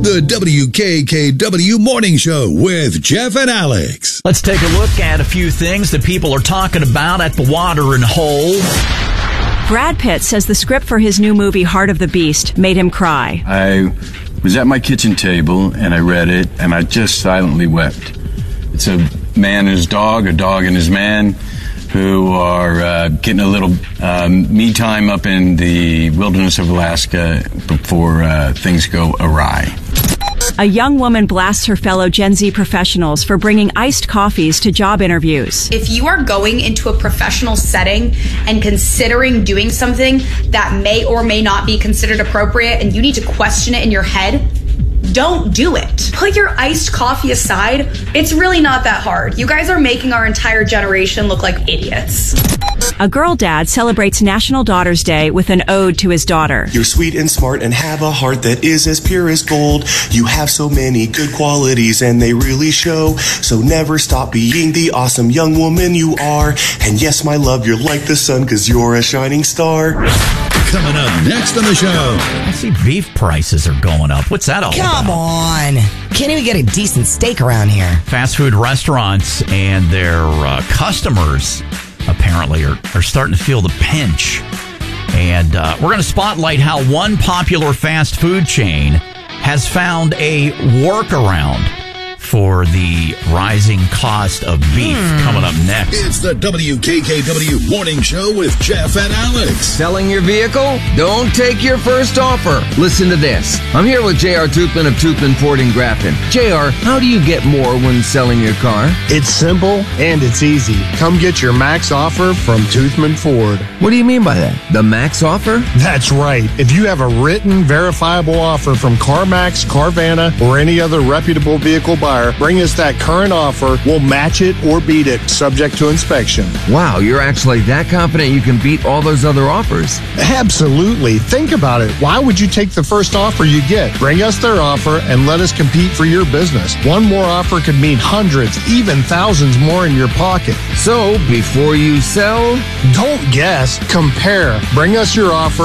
The WKKW Morning Show with Jeff and Alex. Let's take a look at a few things that people are talking about at the Watering Hole. Brad Pitt says the script for his new movie, Heart of the Beast, made him cry. I was at my kitchen table, and I read it, and I just silently wept. It's a man and his dog, a dog and his man, who are getting a little me time up in the wilderness of Alaska before things go awry. A young woman blasts her fellow Gen Z professionals for bringing iced coffees to job interviews. If you are going into a professional setting and considering doing something that may or may not be considered appropriate and you need to question it in your head, don't do it. Put your iced coffee aside. It's really not that hard. You guys are making our entire generation look like idiots. A girl dad celebrates National Daughters Day with an ode to his daughter. You're sweet and smart and have a heart that is as pure as gold. You have so many good qualities and they really show. So never stop being the awesome young woman you are. And yes, my love, you're like the sun because you're a shining star. Coming up next on the show. I see beef prices are going up. What's that all about? Come on. Can't even get a decent steak around here. Fast food restaurants and their customers apparently are starting to feel the pinch. And we're going to spotlight how one popular fast food chain has found a workaround for the rising cost of beef. Coming up next. It's the WKKW Morning Show with Jeff and Alex. Selling your vehicle? Don't take your first offer. Listen to this. I'm here with J.R. Toothman of Toothman Ford in Grafton. J.R., how do you get more when selling your car? It's simple and it's easy. Come get your max offer from Toothman Ford. What do you mean by that? The max offer? That's right. If you have a written, verifiable offer from CarMax, Carvana, or any other reputable vehicle buyer, bring us that current offer. We'll match it or beat it, subject to inspection. Wow, you're actually that confident you can beat all those other offers? Absolutely. Think about it. Why would you take the first offer you get? Bring us their offer and let us compete for your business. One more offer could mean hundreds, even thousands more in your pocket. So, before you sell, don't guess. Compare. Bring us your offer